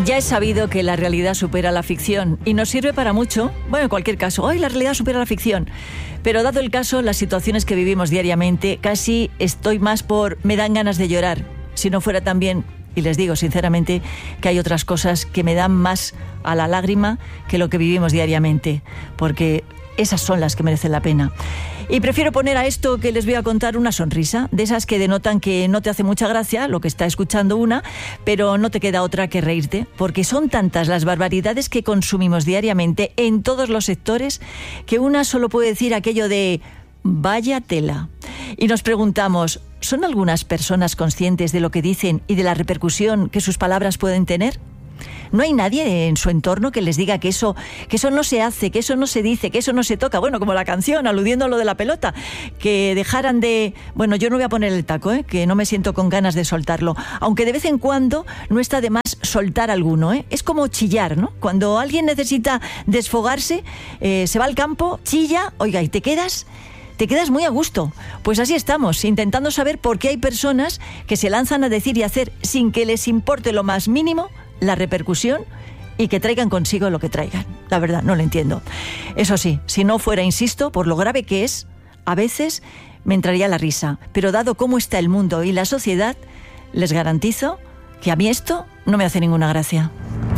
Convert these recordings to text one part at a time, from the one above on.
Ya es sabido que la realidad supera la ficción y nos sirve para mucho. Bueno, en cualquier caso, hoy la realidad supera la ficción. Pero dado el caso, las situaciones que vivimos diariamente, casi estoy más por me dan ganas de llorar. Si no fuera tan bien, y les digo sinceramente que hay otras cosas que me dan más a la lágrima que lo que vivimos diariamente, porque esas son las que merecen la pena. Y prefiero poner a esto que les voy a contar una sonrisa, de esas que denotan que no te hace mucha gracia lo que está escuchando una, pero no te queda otra que reírte, porque son tantas las barbaridades que consumimos diariamente en todos los sectores que una solo puede decir aquello de vaya tela. Y nos preguntamos, ¿son algunas personas conscientes de lo que dicen y de la repercusión que sus palabras pueden tener? ¿No hay nadie en su entorno que les diga que eso no se hace, que eso no se dice, que eso no se toca? Bueno, como la canción, aludiendo a lo de la pelota, que dejaran de... Bueno, yo no voy a poner el taco, que no me siento con ganas de soltarlo, aunque de vez en cuando no está de más soltar alguno, Es como chillar, ¿no? Cuando alguien necesita desfogarse, se va al campo, chilla, oiga, y te quedas muy a gusto. Pues así estamos, intentando saber por qué hay personas que se lanzan a decir y hacer sin que les importe lo más mínimo la repercusión y que traigan consigo lo que traigan. La verdad, no lo entiendo. Eso sí, si no fuera, insisto, por lo grave que es, a veces me entraría la risa. Pero dado cómo está el mundo y la sociedad, les garantizo que a mí esto no me hace ninguna gracia.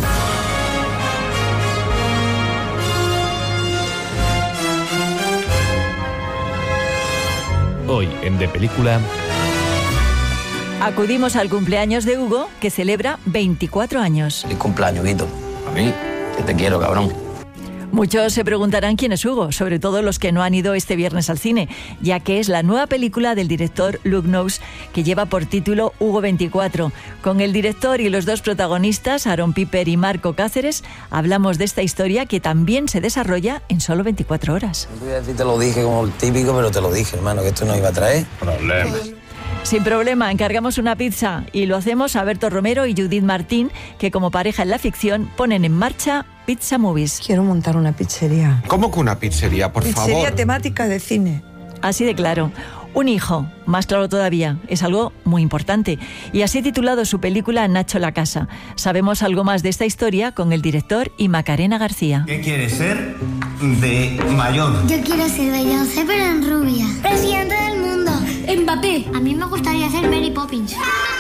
Hoy en De Película... Acudimos al cumpleaños de Hugo, que celebra 24 años. Feliz cumpleaños, Guito. A mí, que te quiero, cabrón. Muchos se preguntarán quién es Hugo, sobre todo los que no han ido este viernes al cine, ya que es la nueva película del director Luke Knows, que lleva por título Hugo 24. Con el director y los dos protagonistas, Aaron Piper y Marco Cáceres, hablamos de esta historia que también se desarrolla en solo 24 horas. No voy a decir te lo dije como el típico, pero te lo dije, hermano, que esto no iba a traer problemas. Sin problema, encargamos una pizza y lo hacemos a Berto Romero y Judith Martín, que como pareja en la ficción ponen en marcha Pizza Movies. Quiero montar una pizzería. ¿Cómo que una pizzería, por favor? Pizzería temática de cine. Así de claro. Un hijo, más claro todavía, es algo muy importante. Y así titulado su película Nacho la Casa. Sabemos algo más de esta historia con el director y Macarena García. ¿Qué quieres ser de mayor? Yo quiero ser Beyoncé, pero en rubia. Presidente del mundo. Mbappé. A mí me gustaría ser Mary Poppins.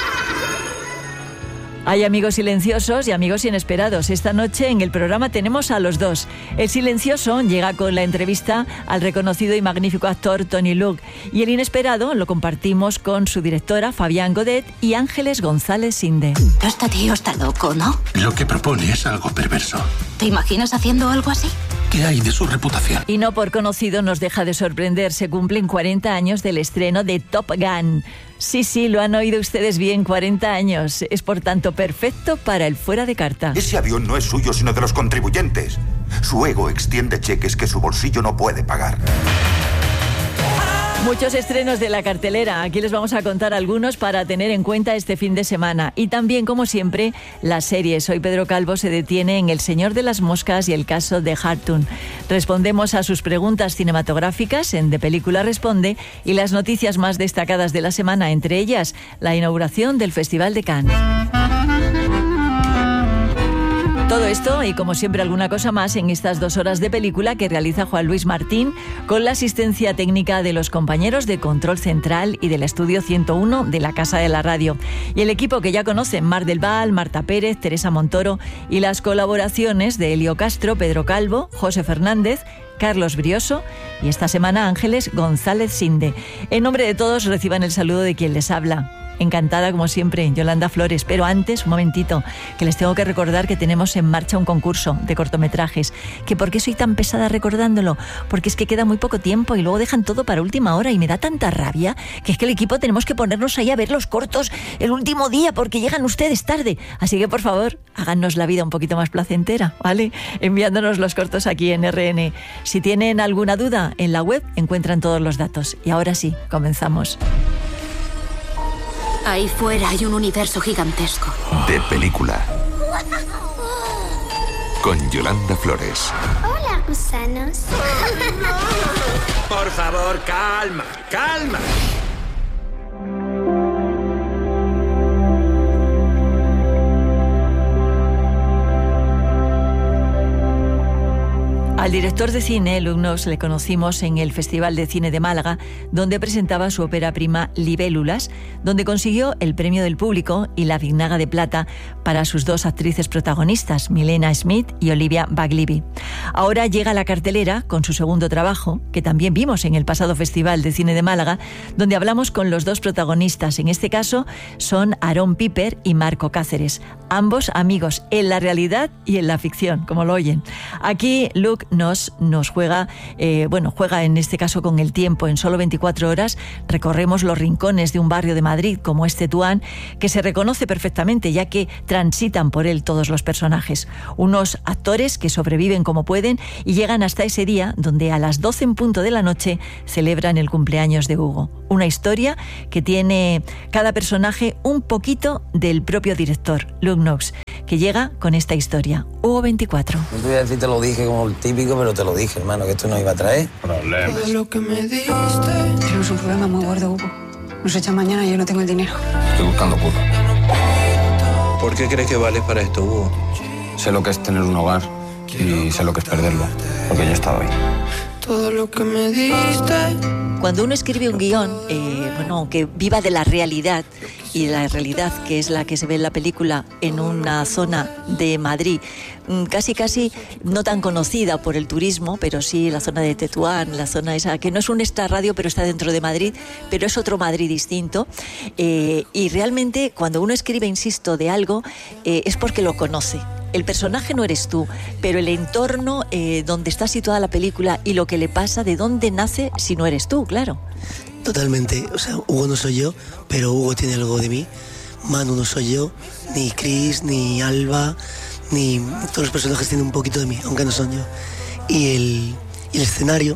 Hay amigos silenciosos y amigos inesperados. Esta noche en el programa tenemos a los dos. El silencioso llega con la entrevista al reconocido y magnífico actor Tony Luke. Y el inesperado lo compartimos con su directora Fabián Godet y Ángeles González Sinde. Este tío está loco, ¿no? Lo que propone es algo perverso. ¿Te imaginas haciendo algo así? ¿Qué hay de su reputación? Y no por conocido nos deja de sorprender. Se cumplen 40 años del estreno de Top Gun. Sí, lo han oído ustedes bien, 40 años. Es por tanto perfecto para el fuera de carta. Ese avión no es suyo, sino de los contribuyentes. Su ego extiende cheques que su bolsillo no puede pagar. Muchos estrenos de la cartelera. Aquí les vamos a contar algunos para tener en cuenta este fin de semana. Y también, como siempre, las series. Hoy Pedro Calvo se detiene en El Señor de las Moscas y el caso de Hartung. Respondemos a sus preguntas cinematográficas en De Película Responde y las noticias más destacadas de la semana, entre ellas la inauguración del Festival de Cannes. Todo esto y, como siempre, alguna cosa más en estas 2 horas de película que realiza Juan Luis Martín con la asistencia técnica de los compañeros de Control Central y del Estudio 101 de la Casa de la Radio. Y el equipo que ya conocen, Mar del Val, Marta Pérez, Teresa Montoro y las colaboraciones de Elio Castro, Pedro Calvo, José Fernández, Carlos Brioso y esta semana Ángeles González Sinde. En nombre de todos reciban el saludo de quien les habla. Encantada, como siempre, Yolanda Flores. Pero antes, un momentito, que les tengo que recordar que tenemos en marcha un concurso de cortometrajes. ¿Que por qué soy tan pesada recordándolo? Porque es que queda muy poco tiempo y luego dejan todo para última hora y me da tanta rabia que es que el equipo tenemos que ponernos ahí a ver los cortos el último día porque llegan ustedes tarde. Así que, por favor, háganos la vida un poquito más placentera, ¿vale? Enviándonos los cortos aquí en RN. Si tienen alguna duda, en la web encuentran todos los datos. Y ahora sí, comenzamos. Ahí fuera hay un universo gigantesco. De Película. Con Yolanda Flores. Hola, gusanos. Por favor, calma. Al director de cine, Luc Knox, le conocimos en el Festival de Cine de Málaga, donde presentaba su ópera prima Libélulas, donde consiguió el premio del público y la Vignaga de Plata para sus dos actrices protagonistas, Milena Smith y Olivia Baglivi. Ahora llega a la cartelera con su segundo trabajo, que también vimos en el pasado Festival de Cine de Málaga, donde hablamos con los dos protagonistas. En este caso son Aaron Piper y Marco Cáceres, ambos amigos en la realidad y en la ficción, como lo oyen. Aquí Luc nos juega, juega en este caso con el tiempo. En solo 24 horas recorremos los rincones de un barrio de Madrid como es Tetuán, que se reconoce perfectamente ya que transitan por él todos los personajes. Unos actores que sobreviven como pueden y llegan hasta ese día donde a las 12 en punto de la noche celebran el cumpleaños de Hugo. Una historia que tiene cada personaje un poquito del propio director, Luc Knox, que llega con esta historia. Hugo 24. No te voy a decir te lo dije como el típico, pero te lo dije, hermano, que esto no iba a traer problemas. Todo lo que me diste. Tenemos un problema muy gordo, Hugo. Nos echan mañana y yo no tengo el dinero. Estoy buscando curro. ¿Por qué crees que vales para esto, Hugo? Sé lo que es tener un hogar y sé lo que es perderlo, porque yo he estado ahí. Todo lo que me diste. Cuando uno escribe un guión, aunque viva de la realidad, y la realidad que es la que se ve en la película en una zona de Madrid, casi no tan conocida por el turismo, pero sí la zona de Tetuán, la zona esa, que no es un extrarradio, pero está dentro de Madrid, pero es otro Madrid distinto. Y realmente cuando uno escribe, insisto, de algo, es porque lo conoce. El personaje no eres tú, pero el entorno donde está situada la película y lo que le pasa, de dónde nace, si no eres tú, claro. Totalmente, o sea, Hugo no soy yo, pero Hugo tiene algo de mí. Manu no soy yo, ni Chris, ni Alba, ni todos los personajes tienen un poquito de mí, aunque no son yo. Y el escenario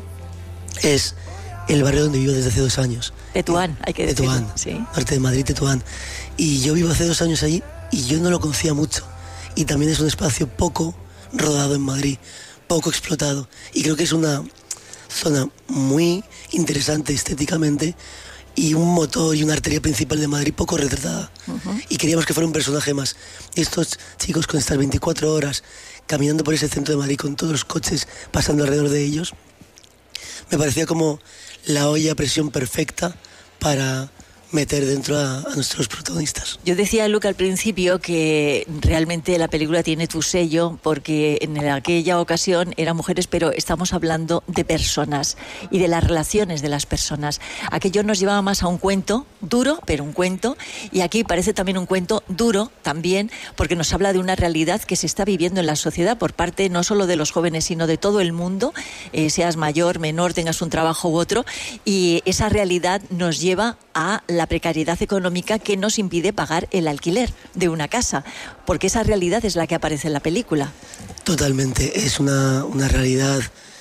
es el barrio donde vivo desde hace 2 años. Tetuán, hay que decirlo. Tetuán, sí. Norte de Madrid, Tetuán. Y yo vivo hace 2 años allí y yo no lo conocía mucho. Y también es un espacio poco rodado en Madrid, poco explotado. Y creo que es una zona muy interesante estéticamente y un motor y una arteria principal de Madrid poco retratada. Y queríamos que fuera un personaje más. Y estos chicos con estas 24 horas caminando por ese centro de Madrid con todos los coches pasando alrededor de ellos, me parecía como la olla a presión perfecta para meter dentro a nuestros protagonistas. Yo decía a Luc al principio que realmente la película tiene tu sello porque en aquella ocasión eran mujeres, pero estamos hablando de personas y de las relaciones de las personas. Aquello nos llevaba más a un cuento duro, pero un cuento, y aquí parece también un cuento duro también porque nos habla de una realidad que se está viviendo en la sociedad por parte no solo de los jóvenes, sino de todo el mundo, seas mayor, menor, tengas un trabajo u otro, y esa realidad nos lleva a la precariedad económica que nos impide pagar el alquiler de una casa, porque esa realidad es la que aparece en la película. Totalmente, es una realidad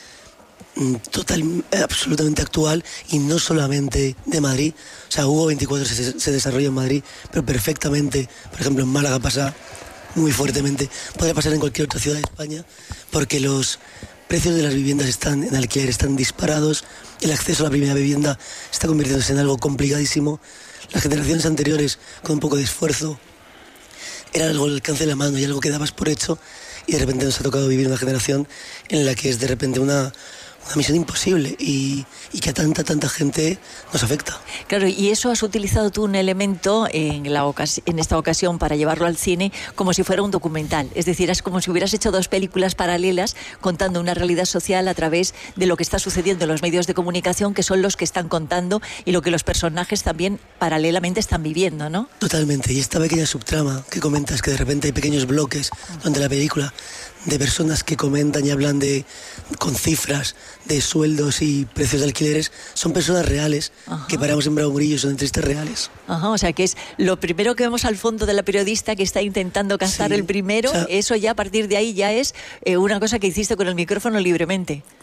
absolutamente actual y no solamente de Madrid. O sea, Hugo 24 se desarrolla en Madrid, pero perfectamente, por ejemplo, en Málaga pasa muy fuertemente, podría pasar en cualquier otra ciudad de España, porque los precios de las viviendas están en alquiler, están disparados, el acceso a la primera vivienda está convirtiéndose en algo complicadísimo. Las generaciones anteriores, con un poco de esfuerzo, era algo al alcance de la mano y algo que dabas por hecho, y de repente nos ha tocado vivir una generación en la que es de repente una misión imposible y que a tanta gente nos afecta. Claro, y eso has utilizado tú un elemento en esta ocasión para llevarlo al cine como si fuera un documental. Es decir, es como si hubieras hecho 2 películas paralelas contando una realidad social a través de lo que está sucediendo en los medios de comunicación, que son los que están contando y lo que los personajes también paralelamente están viviendo, ¿no? Totalmente, y esta pequeña subtrama que comentas, que de repente hay pequeños bloques durante la película de personas que comentan y hablan con cifras de sueldos y precios de alquileres, son personas reales. Ajá. Que paramos en Bravo Murillo, son entrevistas reales. Ajá, o sea que es lo primero que vemos al fondo de la periodista que está intentando cazar el primero, o sea, eso ya a partir de ahí ya es una cosa que hiciste con el micrófono libremente.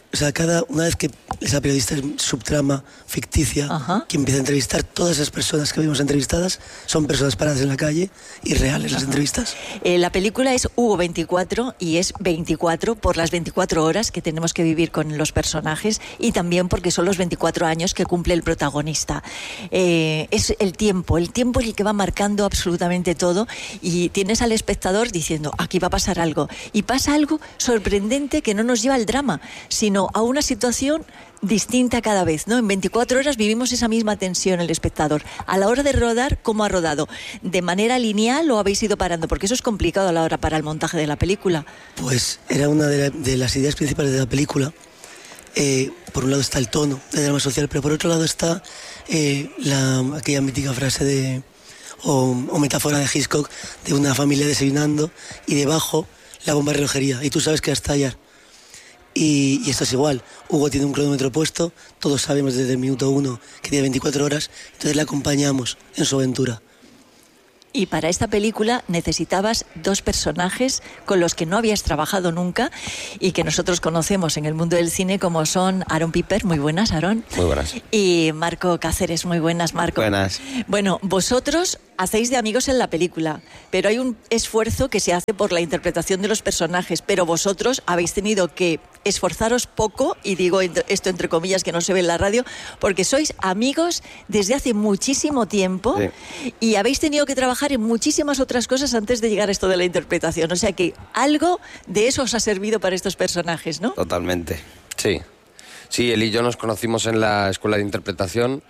O sea, una vez que esa periodista es subtrama ficticia, que empieza a entrevistar, todas esas personas que vimos entrevistadas son personas paradas en la calle y reales las entrevistas. La película es Hugo 24 y es 24 por las 24 horas que tenemos que vivir con los personajes y también porque son los 24 años que cumple el protagonista. Es el tiempo es el que va marcando absolutamente todo y tienes al espectador diciendo, aquí va a pasar algo. Y pasa algo sorprendente que no nos lleva al drama, sino a una situación distinta cada vez, ¿no? En 24 horas vivimos esa misma tensión el espectador. A la hora de rodar, ¿cómo ha rodado? ¿De manera lineal o habéis ido parando? Porque eso es complicado a la hora para el montaje de la película. Pues era una de las ideas principales de la película. Por un lado está el tono de drama social, pero por otro lado está aquella mítica frase o metáfora de Hitchcock de una familia desayunando y debajo la bomba de relojería y tú sabes que va a estallar. Y esto es igual. Hugo tiene un cronómetro puesto, todos sabemos desde el minuto 1 que tiene 24 horas, entonces le acompañamos en su aventura. Y para esta película necesitabas 2 personajes con los que no habías trabajado nunca y que nosotros conocemos en el mundo del cine como son Aaron Piper, muy buenas, Aaron. Muy buenas. Y Marco Cáceres, muy buenas, Marco. Buenas. Bueno, vosotros hacéis de amigos en la película, pero hay un esfuerzo que se hace por la interpretación de los personajes, pero vosotros habéis tenido que esforzaros poco, y digo esto entre comillas que no se ve en la radio, porque sois amigos desde hace muchísimo tiempo y habéis tenido que trabajar en muchísimas otras cosas antes de llegar a esto de la interpretación. O sea que algo de eso os ha servido para estos personajes, ¿no? Totalmente, sí. Sí, él y yo nos conocimos en la escuela de interpretación,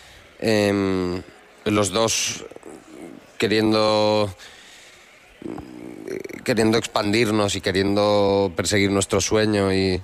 los dos queriendo expandirnos y queriendo perseguir nuestro sueño y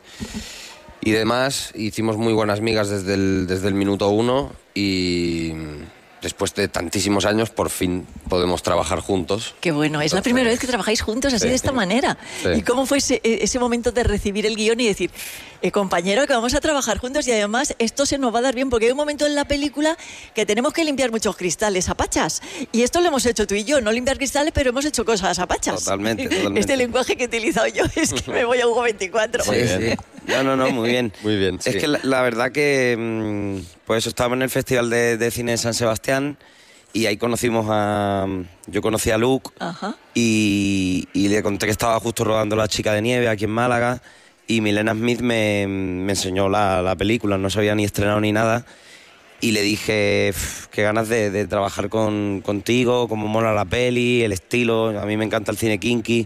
demás. Hicimos muy buenas migas desde el minuto 1 y después de tantísimos años por fin podemos trabajar juntos. Qué bueno, es la primera vez que trabajáis juntos así de esta manera. Sí. ¿Y cómo fue ese momento de recibir el guión y decir, compañero, que vamos a trabajar juntos y además esto se nos va a dar bien? Porque hay un momento en la película que tenemos que limpiar muchos cristales a pachas y esto lo hemos hecho tú y yo, no limpiar cristales, pero hemos hecho cosas a pachas. Totalmente. Este lenguaje que he utilizado yo es que me voy a Hugo 24. Sí. No, muy bien. Muy bien, sí. Es que la verdad que pues estábamos en el Festival de Cine de San Sebastián y ahí yo conocí a Luke. Ajá. Y le conté que estaba justo rodando La chica de nieve aquí en Málaga y Milena Smith me enseñó la película, no se había ni estrenado ni nada y le dije qué ganas de trabajar contigo, cómo mola la peli, el estilo, a mí me encanta el cine kinky.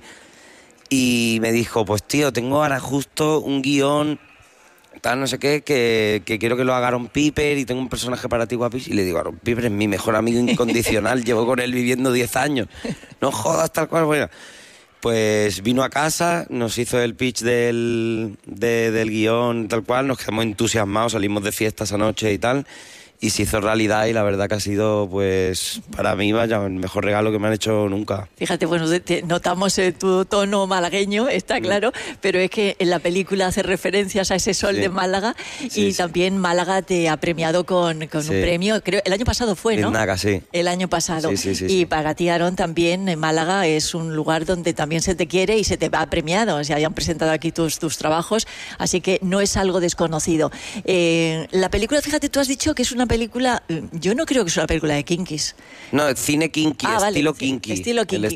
Y me dijo, pues tío, tengo ahora justo un guión, tal, no sé qué, que quiero que lo haga Aaron Piper y tengo un personaje para ti guapísimo. Y le digo, Aaron Piper es mi mejor amigo incondicional, llevo con él viviendo 10 años. No jodas, tal cual. Bueno, pues vino a casa, nos hizo el pitch del guión, tal cual, nos quedamos entusiasmados, salimos de fiesta esa noche y tal. Y se hizo realidad y la verdad que ha sido, pues, para mí, vaya, el mejor regalo que me han hecho nunca. Fíjate, bueno, notamos tu tono malagueño, está claro, pero es que en la película hace referencias a ese sol de Málaga y también Málaga te ha premiado con un premio, creo, el año pasado fue, ¿no? Naga, sí. El año pasado. Sí. Y para ti, Aaron, también en Málaga es un lugar donde también se te quiere y se te va premiado, o sea, hayan presentado aquí tus trabajos, así que no es algo desconocido. La película, fíjate, tú has dicho que es una película, yo no creo que es una película de kinkis. No, cine kinky, estilo vale, kinky. Estilo kinky.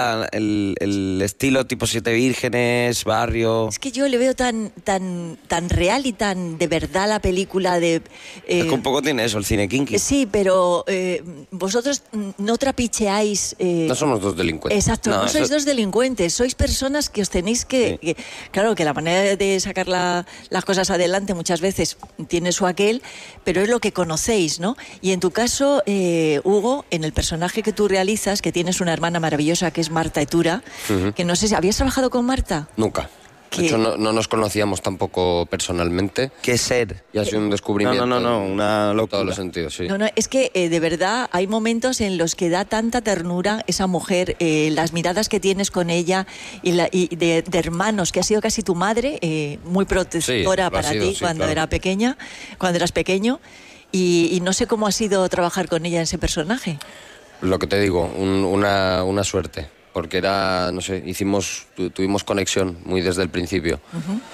El estilo tipo Siete Vírgenes, Barrio. Es que yo le veo tan real y tan de verdad la película de... es que un poco tiene eso, el cine kinky. Sí, pero vosotros no trapicheáis... no somos dos delincuentes. Exacto, no sois dos delincuentes, sois personas que os tenéis claro, que la manera de sacar las cosas adelante muchas veces tiene su aquel, pero es lo que conocéis, ¿no? Y en tu caso, Hugo, en el personaje que tú realizas, que tienes una hermana maravillosa que es Marta Etura, que no sé si... ¿Habías trabajado con Marta? Nunca. De hecho, no nos conocíamos tampoco personalmente. ¿Qué ser? Y ha sido un descubrimiento. No, una locura. En todos los sentidos, sí. No, es que de verdad hay momentos en los que da tanta ternura esa mujer, las miradas que tienes con ella y de hermanos, que ha sido casi tu madre, muy protectora para ti cuando eras pequeño. Y no sé cómo ha sido trabajar con ella en ese personaje. Lo que te digo, una suerte. Porque tuvimos conexión muy desde el principio.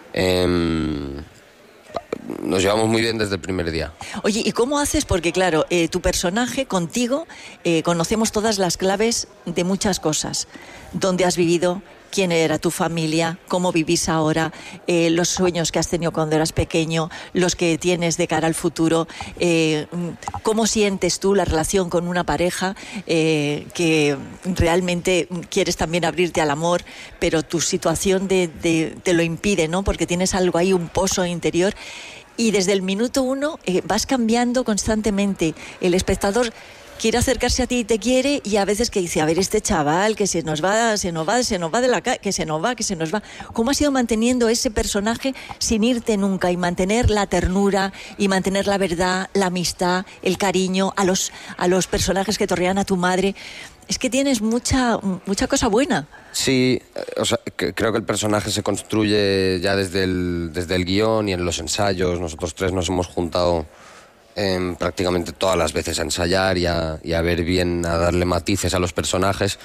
Nos llevamos muy bien desde el primer día. Oye, ¿y cómo haces? Porque claro, tu personaje, contigo, conocemos todas las claves de muchas cosas. ¿Dónde has vivido? ¿Quién era tu familia? ¿Cómo vivís ahora? Los sueños que has tenido cuando eras pequeño, los que tienes de cara al futuro. ¿Cómo sientes tú la relación con una pareja que realmente quieres también abrirte al amor, pero tu situación te lo impide, ¿no? Porque tienes algo ahí, un pozo interior. Y desde el minuto 1 vas cambiando constantemente. El espectador quiere acercarse a ti y te quiere, y a veces que dice, a ver, este chaval que se nos va de la calle, que se nos va. ¿Cómo has ido manteniendo ese personaje sin irte nunca y mantener la ternura y mantener la verdad, la amistad, el cariño a los personajes que torrean a tu madre? Es que tienes mucha cosa buena. Sí, o sea, creo que el personaje se construye ya desde el guión y en los ensayos. Nosotros tres nos hemos juntado prácticamente todas las veces a ensayar y a ver bien, a darle matices a los personajes.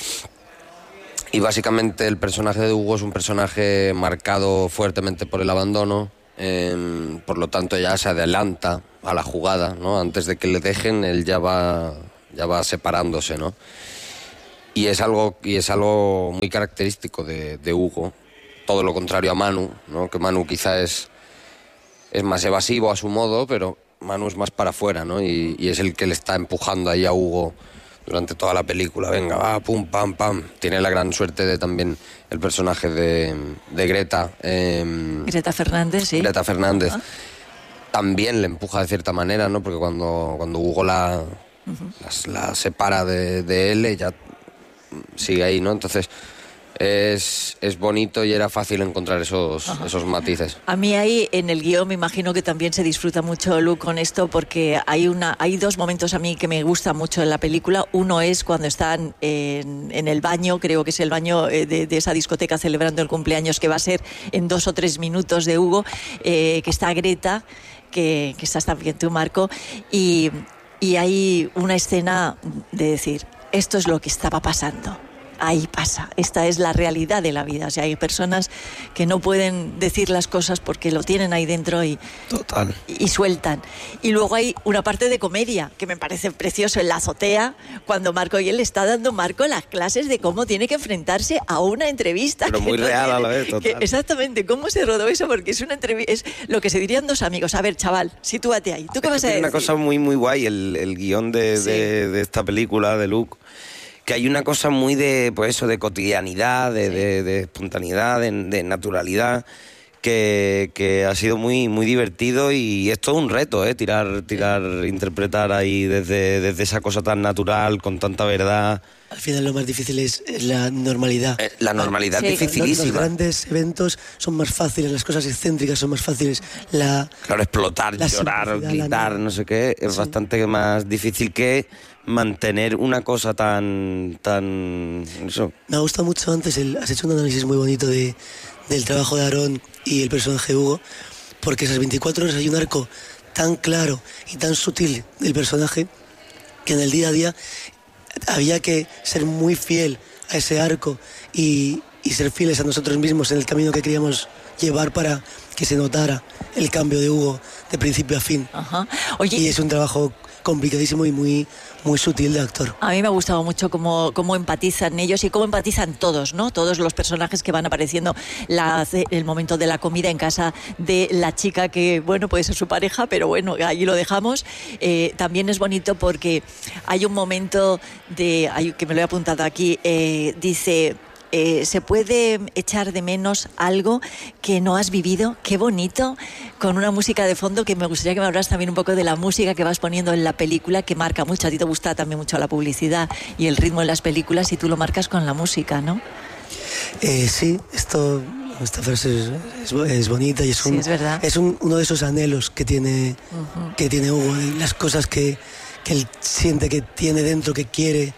Y básicamente el personaje de Hugo es un personaje marcado fuertemente por el abandono, por lo tanto ya se adelanta a la jugada, ¿no? Antes de que le dejen, él ya va separándose, ¿no? Y es algo muy característico de Hugo, todo lo contrario a Manu, ¿no? Que Manu quizá es más evasivo a su modo, pero Manu es más para afuera, ¿no? Y es el que le está empujando ahí a Hugo durante toda la película. Venga, va, pum, pam, pam. Tiene la gran suerte de también el personaje de Greta. Greta Fernández, sí. Greta Fernández. También le empuja de cierta manera, ¿no? Porque cuando Hugo la separa de él, ella sigue ahí, ¿no? Entonces es bonito y era fácil encontrar esos matices. A mí ahí en el guión me imagino que también se disfruta mucho, Lu, con esto, porque hay dos momentos a mí que me gustan mucho en la película. Uno es cuando están en el baño, creo que es el baño de esa discoteca celebrando el cumpleaños, que va a ser en 2 o 3 minutos de Hugo, que está Greta, que estás también tú, Marco, y hay una escena de decir, esto es lo que estaba pasando. Ahí pasa, esta es la realidad de la vida. O sea, hay personas que no pueden decir las cosas porque lo tienen ahí dentro y sueltan. Y luego hay una parte de comedia que me parece precioso en la azotea, cuando Marco y él le está dando Marco las clases de cómo tiene que enfrentarse a una entrevista. Pero muy real a la vez, total. Exactamente, ¿cómo se rodó eso? Porque es una entrevista, es lo que se dirían dos amigos. A ver, chaval, sitúate ahí. ¿Tú qué vas a decir? Es una cosa muy, muy guay el guión de esta película, de Luke. Que hay una cosa muy de cotidianidad, de espontaneidad, de naturalidad, que ha sido muy, muy divertido, y es todo un reto, interpretar ahí desde esa cosa tan natural, con tanta verdad. Al final lo más difícil es la normalidad. La normalidad es dificilísima. Los grandes eventos son más fáciles, las cosas excéntricas son más fáciles. Claro, explotar, llorar, gritar, no sé qué, es bastante más difícil que mantener una cosa tan eso. Me ha gustado mucho antes, has hecho un análisis muy bonito del trabajo de Aarón y el personaje de Hugo, porque esas 24 horas hay un arco tan claro y tan sutil del personaje que en el día a día había que ser muy fiel a ese arco y ser fieles a nosotros mismos en el camino que queríamos llevar para que se notara el cambio de Hugo de principio a fin. Oye, y es un trabajo complicadísimo y muy, muy sutil de actor. A mí me ha gustado mucho cómo empatizan ellos y cómo empatizan todos, ¿no? Todos los personajes que van apareciendo. El momento de la comida en casa de la chica que, bueno, puede ser su pareja, pero bueno, ahí lo dejamos. También es bonito porque hay un momento que me lo he apuntado aquí, dice... ¿se puede echar de menos algo que no has vivido? Qué bonito, con una música de fondo, que me gustaría que me hablas también un poco de la música que vas poniendo en la película, que marca mucho. A ti te gusta también mucho la publicidad y el ritmo de las películas, y tú lo marcas con la música, ¿no? Sí, esta frase es bonita y es verdad. Es uno de esos anhelos que tiene Hugo, las cosas que él siente que tiene dentro, que quiere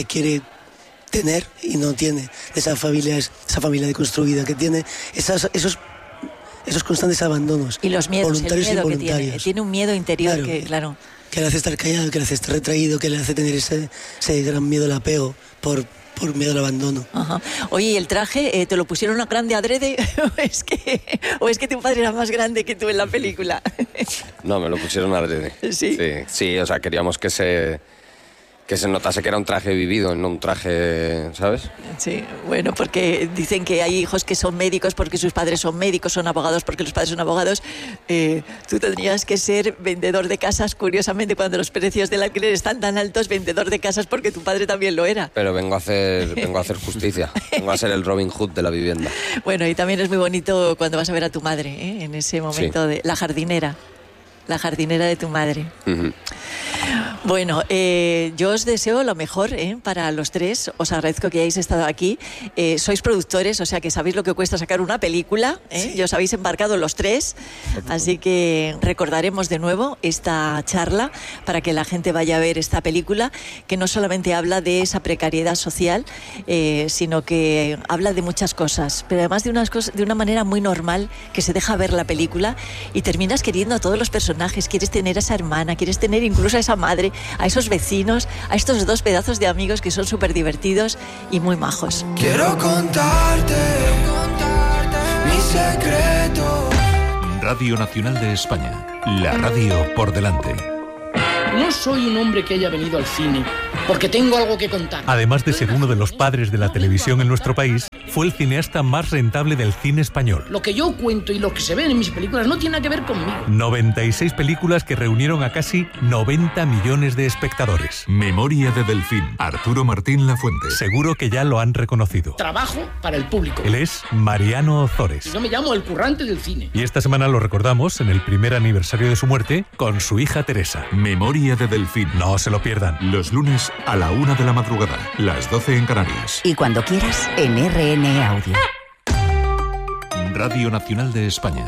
tener y no tiene, esa familia deconstruida, que tiene esos constantes abandonos, y los miedos, voluntarios el miedo e involuntarios. Que tiene un miedo interior, que le hace estar callado, que le hace estar retraído, que le hace tener ese gran miedo al apego por por miedo al abandono. Ajá. Oye, ¿y el traje te lo pusieron a grande adrede o es que tu padre era más grande que tú en la película? No, me lo pusieron adrede. ¿Sí? Sí, o sea, queríamos que se notase que era un traje vivido, no un traje, ¿sabes? Sí, bueno, porque dicen que hay hijos que son médicos porque sus padres son médicos, son abogados porque los padres son abogados. Tú tendrías que ser vendedor de casas, curiosamente, cuando los precios del alquiler están tan altos, vendedor de casas porque tu padre también lo era. Pero vengo a hacer justicia, vengo a ser el Robin Hood de la vivienda. Bueno, y también es muy bonito cuando vas a ver a tu madre, en ese momento de la jardinera de tu madre. Uh-huh. Bueno, yo os deseo lo mejor para los tres. Os agradezco que hayáis estado aquí. Sois productores, o sea que sabéis lo que cuesta sacar una película. Sí. Y os habéis embarcado los tres. Así que recordaremos de nuevo esta charla para que la gente vaya a ver esta película, que no solamente habla de esa precariedad social, sino que habla de muchas cosas, pero además de una manera muy normal, que se deja ver la película y terminas queriendo a todos los personajes. Quieres tener a esa hermana, quieres tener incluso a esa madre, a esos vecinos, a estos dos pedazos de amigos que son súper divertidos y muy majos. Quiero contarte mi secreto. Radio Nacional de España, la radio por delante. No soy un hombre que haya venido al cine porque tengo algo que contar. Además de ser uno de los padres de la televisión en nuestro país, fue el cineasta más rentable del cine español. Lo que yo cuento y lo que se ven en mis películas no tiene nada que ver conmigo. 96 películas que reunieron a casi 90 millones de espectadores. Memoria de Delfín, Arturo Martín Lafuente. Seguro que ya lo han reconocido. Trabajo para el público. Él es Mariano Ozores. Yo me llamo el currante del cine. Y esta semana lo recordamos en el primer aniversario de su muerte con su hija Teresa. Memoria de Delfín. No se lo pierdan. Los lunes a la 1 de la madrugada, las 12 en Canarias. Y cuando quieras, en RN Audio. Radio Nacional de España.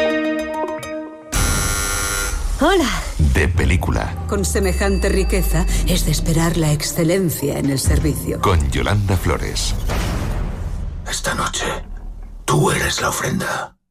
Hola. De película. Con semejante riqueza es de esperar la excelencia en el servicio. Con Yolanda Flores. Esta noche, tú eres la ofrenda.